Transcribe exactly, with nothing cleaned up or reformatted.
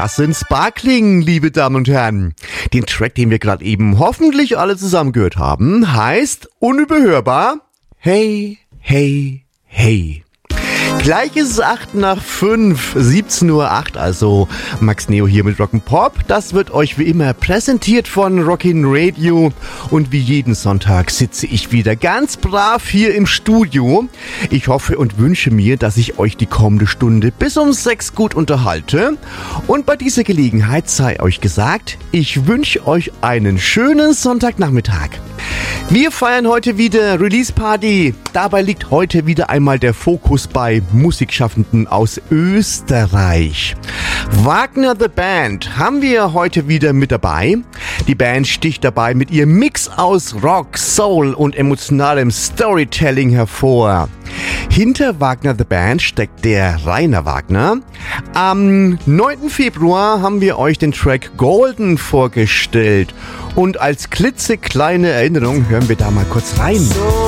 Das sind Sparkling, liebe Damen und Herren. Den Track, den wir gerade eben hoffentlich alle zusammen gehört haben, heißt unüberhörbar Hey, hey, hey. Gleich ist es acht nach fünf, siebzehn Uhr acht, also Max Neo hier mit Rock'n'Pop. Das wird euch wie immer präsentiert von Rockin' Radio und wie jeden Sonntag sitze ich wieder ganz brav hier im Studio. Ich hoffe und wünsche mir, dass ich euch die kommende Stunde bis um sechs gut unterhalte. Und bei dieser Gelegenheit sei euch gesagt, ich wünsche euch einen schönen Sonntagnachmittag. Wir feiern heute wieder Release Party. Dabei liegt heute wieder einmal der Fokus bei Musikschaffenden aus Österreich. Wagner the Band haben wir heute wieder mit dabei. Die Band sticht dabei mit ihrem Mix aus Rock, Soul und emotionalem Storytelling hervor. Hinter Wagner the Band steckt der Rainer Wagner. Am neunten Februar haben wir euch den Track Golden vorgestellt. Und als klitzekleine Erinnerung hören wir da mal kurz rein.